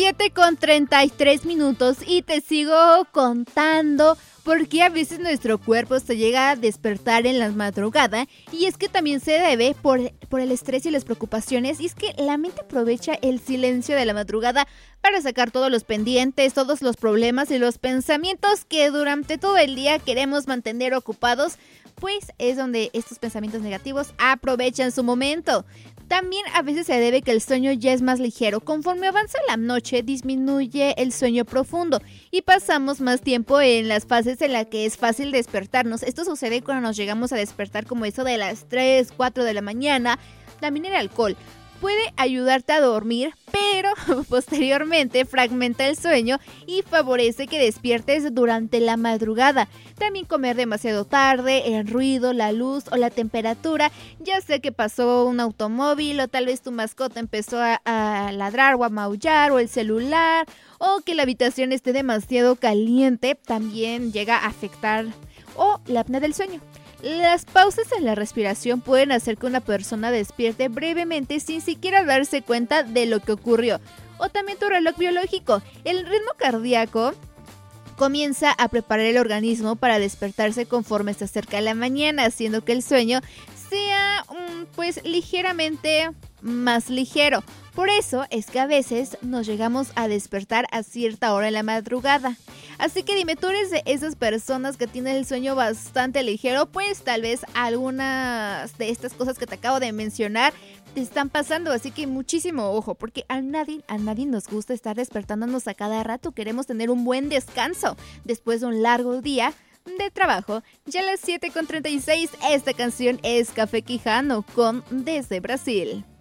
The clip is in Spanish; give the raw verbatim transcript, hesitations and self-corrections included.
siete con treinta y tres minutos y te sigo contando porque a veces nuestro cuerpo se llega a despertar en la madrugada y es que también se debe por, por el estrés y las preocupaciones, y es que la mente aprovecha el silencio de la madrugada para sacar todos los pendientes, todos los problemas y los pensamientos que durante todo el día queremos mantener ocupados, pues es donde estos pensamientos negativos aprovechan su momento. También a veces se debe que el sueño ya es más ligero. Conforme avanza la noche, disminuye el sueño profundo y pasamos más tiempo en las fases en las que es fácil despertarnos. Esto sucede cuando nos llegamos a despertar como eso de las tres, cuatro de la mañana. También el alcohol puede ayudarte a dormir, pero posteriormente fragmenta el sueño y favorece que despiertes durante la madrugada. También comer demasiado tarde, el ruido, la luz o la temperatura, ya sea que pasó un automóvil o tal vez tu mascota empezó a, a ladrar o a maullar, o el celular, o que la habitación esté demasiado caliente, también llega a afectar, o la apnea del sueño. Las pausas en la respiración pueden hacer que una persona despierte brevemente sin siquiera darse cuenta de lo que ocurrió. O también tu reloj biológico. El ritmo cardíaco comienza a preparar el organismo para despertarse conforme se acerca la mañana, haciendo que el sueño sea um, pues ligeramente más ligero. Por eso es que a veces nos llegamos a despertar a cierta hora en la madrugada. Así que dime, ¿tú eres de esas personas que tienen el sueño bastante ligero? Pues tal vez algunas de estas cosas que te acabo de mencionar te están pasando, así que muchísimo ojo, porque a nadie, a nadie nos gusta estar despertándonos a cada rato. Queremos tener un buen descanso después de un largo día de trabajo. Ya a las siete con treinta y seis, esta canción es Café Quijano con Desde Brasil.